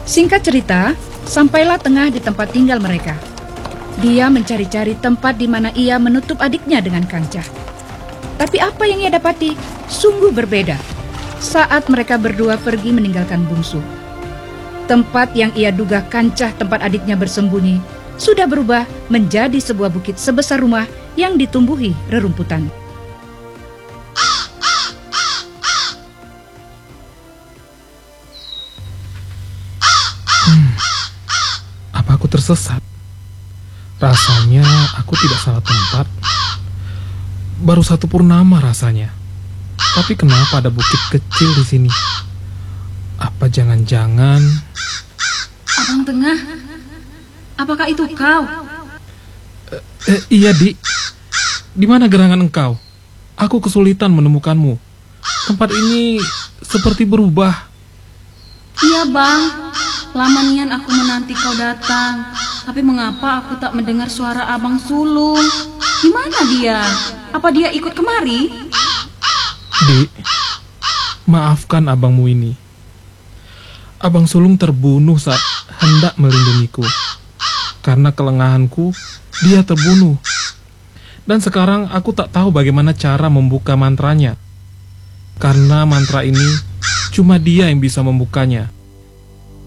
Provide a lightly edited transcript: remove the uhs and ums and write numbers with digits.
Singkat cerita, sampailah Tengah di tempat tinggal mereka. Dia mencari-cari tempat di mana ia menutup adiknya dengan kancah. Tapi apa yang ia dapati sungguh berbeda saat mereka berdua pergi meninggalkan bungsu. Tempat yang ia duga kancah tempat adiknya bersembunyi sudah berubah menjadi sebuah bukit sebesar rumah yang ditumbuhi rerumputan. Apa aku tersesat? Rasanya aku tidak salah tempat. Baru satu purnama rasanya. Tapi kenapa ada bukit kecil di sini? Apa jangan-jangan... Abang Tengah, apakah itu kau? Iya, Di. Di mana gerangan engkau? Aku kesulitan menemukanmu. Tempat ini seperti berubah. Iya bang, lama nian aku menanti kau datang. Tapi mengapa aku tak mendengar suara Abang Sulung? Di mana dia? Apa dia ikut kemari? Di, maafkan abangmu ini. Abang Sulung terbunuh saat hendak melindungiku. Karena kelengahanku, dia terbunuh. Dan sekarang aku tak tahu bagaimana cara membuka mantranya. Karena mantra ini cuma dia yang bisa membukanya.